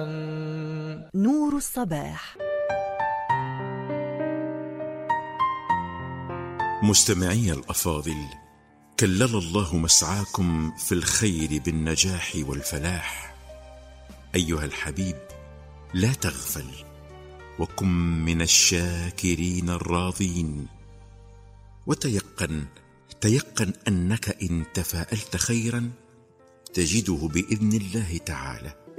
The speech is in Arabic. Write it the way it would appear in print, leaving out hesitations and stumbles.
نور الصباح. مستمعي الأفاضل، كلل الله مسعاكم في الخير بالنجاح والفلاح. أيها الحبيب، لا تغفل وكن من الشاكرين الراضين، وتيقن أنك إن تفاءلت خيرا تجده بإذن الله تعالى